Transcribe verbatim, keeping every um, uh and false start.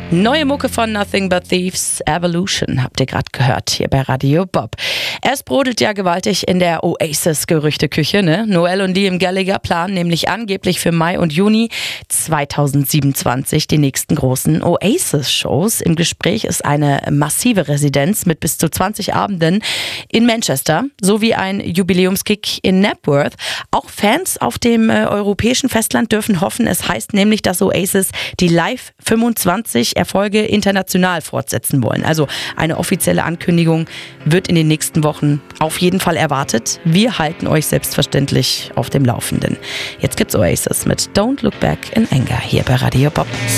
Neue Mucke von Nothing But Thieves, Evolution, habt ihr gerade gehört, hier bei Radio Bob. Es brodelt ja gewaltig in der Oasis-Gerüchteküche, ne? Noel und Liam Gallagher planen nämlich angeblich für Mai und Juni zweitausendsiebenundzwanzig die nächsten großen Oasis-Shows. Im Gespräch ist eine massive Residenz mit bis zu zwanzig Abenden in Manchester sowie ein Jubiläumskick in Knapworth. Auch Fans auf dem äh, europäischen Festland dürfen hoffen. Es heißt nämlich, dass Oasis die Live fünfundzwanzig Erfolge international fortsetzen wollen. Also eine offizielle Ankündigung wird in den nächsten Wochen auf jeden Fall erwartet. Wir halten euch selbstverständlich auf dem Laufenden. Jetzt gibt's Oasis mit Don't Look Back in Anger hier bei Radio Bob.